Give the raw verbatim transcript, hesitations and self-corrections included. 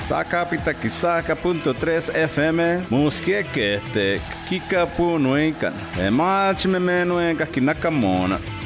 Sacapita Kisaka punto tres F M. Muskeke te Kika Punuikan. Emach me menuenka Kinakamona.